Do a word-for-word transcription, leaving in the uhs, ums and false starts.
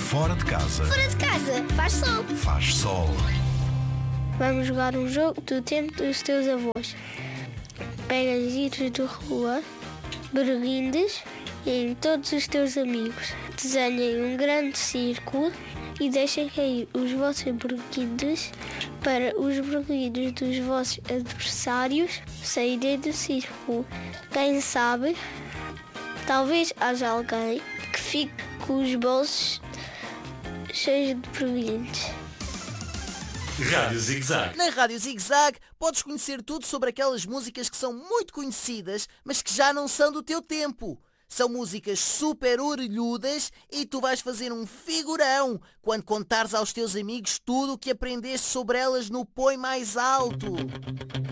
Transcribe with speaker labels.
Speaker 1: Fora de casa.
Speaker 2: Fora de casa, faz sol.
Speaker 1: Faz sol.
Speaker 3: Vamos jogar um jogo do tempo dos teus avós. Pegas giros de rua, berguindes em todos os teus amigos. Desenhem um grande círculo e deixem cair os vossos berguindes para os berguindes dos vossos adversários saírem do círculo. Quem sabe, talvez haja alguém que fique com os bolsos cheios de berguindes.
Speaker 4: Rádio Zig Zag.
Speaker 5: Na Rádio Zig Zag podes conhecer tudo sobre aquelas músicas que são muito conhecidas, mas que já não são do teu tempo. São músicas super orelhudas e tu vais fazer um figurão quando contares aos teus amigos tudo o que aprendeste sobre elas no Põe Mais Alto.